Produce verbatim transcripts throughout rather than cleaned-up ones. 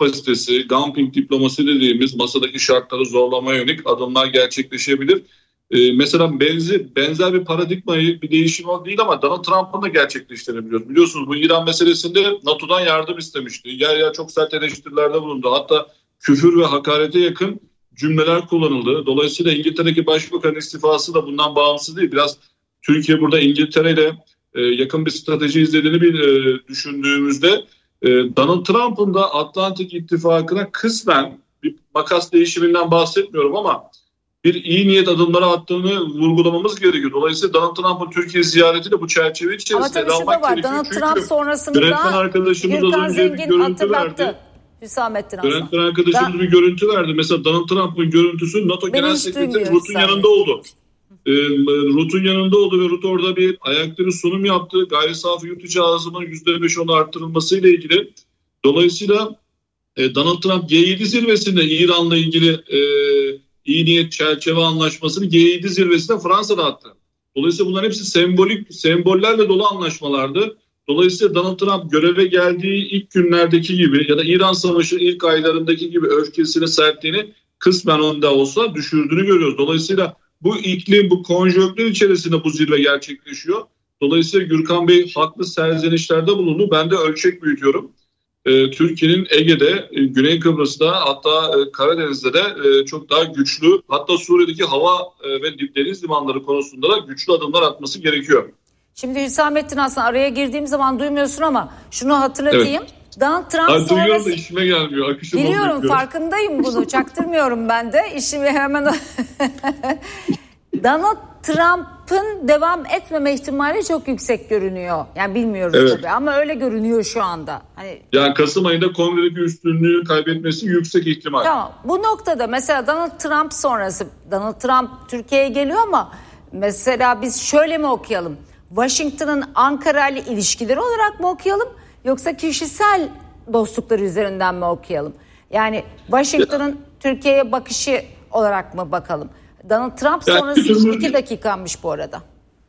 kapasitesi, dumping diplomasi dediğimiz masadaki şartları zorlamaya yönelik adımlar gerçekleşebilir. Ee, mesela benzi, benzer bir paradigmayı, bir değişim değil ama Donald Trump'ın da gerçekleştirebiliyoruz. Biliyorsunuz bu İran meselesinde NATO'dan yardım istemişti. Yer yer çok sert eleştirilerde bulundu. Hatta küfür ve hakarete yakın cümleler kullanıldı. Dolayısıyla İngiltere'deki başbakanın istifası da bundan bağımsız değil. Biraz Türkiye burada İngiltere ile e, yakın bir strateji izlediğini bir e, düşündüğümüzde e, Donald Trump'ın da Atlantik İttifakı'na kısmen bir makas değişiminden bahsetmiyorum ama bir iyi niyet adımları attığını vurgulamamız gerekiyor. Dolayısıyla Donald Trump'ın Türkiye ziyareti de bu çerçeve içerisinde ele almak gerekiyor. Donald Trump sonrasında yönetmen arkadaşımız az önce bir görüntü verdi. Hüsamettin Hasan. Yönetmen arkadaşımız ben... bir görüntü verdi. Mesela Donald Trump'ın görüntüsü NATO ben Genel Sekreteri Ruth'un yanında oldu. E, Ruth'un yanında oldu ve Ruth orada bir ayakları sunum yaptı. Gayri safi yurt içi hasılanın yüzde beş ona arttırılması ile ilgili. Dolayısıyla e, Donald Trump G yedi zirvesinde İran'la ilgili e, iyi niyet çerçeve anlaşmasını G yedi zirvesinde Fransa'da attı. Dolayısıyla bunların hepsi sembolik, sembollerle dolu anlaşmalardı. Dolayısıyla Donald Trump göreve geldiği ilk günlerdeki gibi ya da İran Savaşı ilk aylarındaki gibi öfkesini, sertliğini kısmen onda olsa düşürdüğünü görüyoruz. Dolayısıyla bu iklim, bu konjonktür içerisinde bu zirve gerçekleşiyor. Dolayısıyla Gürkan Bey haklı serzenişlerde bulundu. Ben de ölçek büyütüyorum. Ee, Türkiye'nin Ege'de, e, Güney Kıbrıs'ta hatta e, Karadeniz'de de e, çok daha güçlü, hatta Suriye'deki hava e, ve deniz limanları konusunda da güçlü adımlar atması gerekiyor. Şimdi Hüsamettin Hasan, araya girdiğim zaman duymuyorsun ama şunu hatırlatayım. Evet. Donald Trump Hayır, sonrası... Duyuyorum da işime gelmiyor. Akışım biliyorum, farkındayım bunu. Çaktırmıyorum ben de. İşimi hemen... Donald Trump'ın devam etmeme ihtimali çok yüksek görünüyor. Yani bilmiyoruz evet. Tabii ama öyle görünüyor şu anda. Hani... Yani Kasım ayında kongredeki üstünlüğü kaybetmesi yüksek ihtimal. Tamam. Bu noktada mesela Donald Trump sonrası, Donald Trump Türkiye'ye geliyor ama mesela biz şöyle mi okuyalım? Washington'ın Ankara ile ilişkileri olarak mı okuyalım? Yoksa kişisel dostlukları üzerinden mi okuyalım? Yani Washington'ın Türkiye'ye bakışı olarak mı bakalım? Donald Trump yani sonrası türlü, iki dakikanmış bu arada.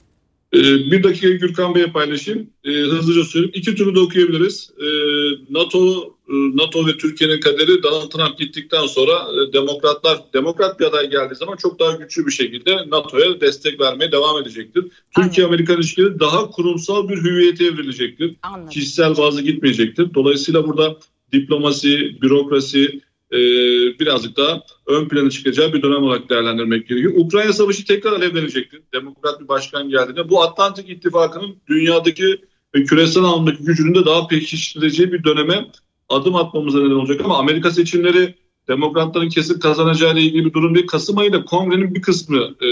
E, bir dakikayı Gürkan Bey'e paylaşayım. E, hızlıca söyleyeyim. İki türlü de okuyabiliriz. E, NATO e, NATO ve Türkiye'nin kaderi Donald Trump gittikten sonra e, demokratlar, demokrat bir aday geldiği zaman çok daha güçlü bir şekilde NATO'ya destek vermeye devam edecektir. Türkiye-Amerikan ilişkileri daha kurumsal bir hüviyete evrilecektir. Anladım. Kişisel bazı gitmeyecektir. Dolayısıyla burada diplomasi, bürokrasi, Ee, birazcık daha ön plana çıkacağı bir dönem olarak değerlendirmek gerekiyor. Ukrayna Savaşı tekrar alevlenecektir. Demokrat bir başkan geldiğinde bu Atlantik İttifakı'nın dünyadaki ve küresel anlamdaki gücünün de daha pekiştireceği bir döneme adım atmamıza neden olacak. Ama Amerika seçimleri demokratların kesin kazanacağı ile ilgili bir durum değil. Kasım ayında kongrenin bir kısmı e,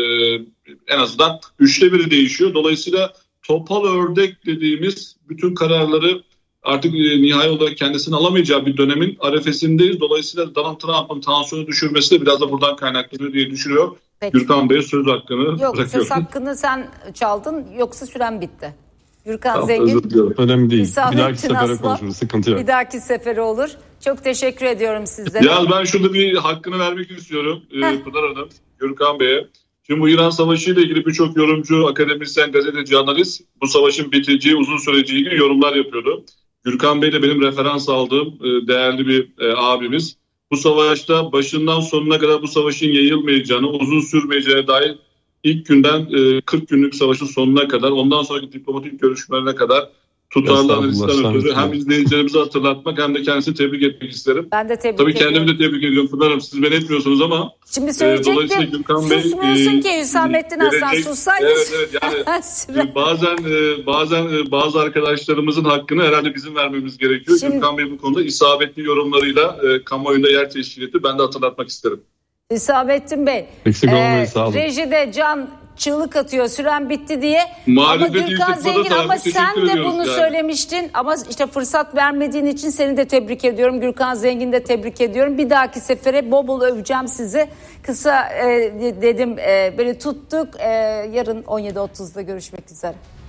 en azından üçte biri değişiyor. Dolayısıyla topal ördek dediğimiz bütün kararları artık nihai olarak kendisini alamayacağı bir dönemin arefesindeyiz. Dolayısıyla Donald Trump'ın tansiyonu düşürmesi de biraz da buradan kaynaklanıyor diye düşünüyor. Peki. Gürkan Bey'e söz hakkını Yok, bırakıyorum. Söz hakkını sen çaldın yoksa süren bitti. Gürkan tamam, Zengin. Önemli değil. Bir dahaki sefere konuşuruz. Sıkıntı yok. Bir dahaki sefere olur. Çok teşekkür ediyorum sizlere. Ya ben şurada bir hakkını vermek istiyorum ee, Pınar Hanım, Gürkan Bey'e. Şimdi bu İran Savaşı ile ilgili birçok yorumcu, akademisyen, gazeteci, analist bu savaşın biteceği, uzun süreceği ilgili yorumlar yapıyordu. Gürkan Bey de benim referans aldığım değerli bir abimiz. Bu savaşta başından sonuna kadar bu savaşın yayılmayacağını, uzun sürmeyeceğine dair ilk günden kırk günlük savaşın sonuna kadar, ondan sonraki diplomatik görüşmelerine kadar tutarlı analistler ötürü hem izleyicilerimizi hatırlatmak hem de kendisini tebrik etmek isterim. Ben de tebrik Tabii ediyorum. kendimi de tebrik ediyorum Pınar Hanım. Siz beni etmiyorsunuz ama. Şimdi söyleyecektim. E, susmuyorsun e, ki Hüsamettin Hasan, sussaydın. Evet evet yani bazen e, bazen e, bazı arkadaşlarımızın hakkını herhalde bizim vermemiz gerekiyor. Şimdi, Gürkan Bey bu konuda isabetli yorumlarıyla e, kamuoyunda yer teşkil etti. Ben de hatırlatmak isterim. Hüsamettin Bey. Eksik olmayı sağ olun. Rejide Can çığlık atıyor, süren bitti diye. Muhalefet ama Gürkan Zengin ama sen de bunu yani. söylemiştin ama işte fırsat vermediğin için seni de tebrik ediyorum. Gürkan Zengin de tebrik ediyorum. Bir dahaki sefere bol bol öveceğim sizi. Kısa e, dedim e, böyle tuttuk. E, yarın on yedi otuzda görüşmek üzere.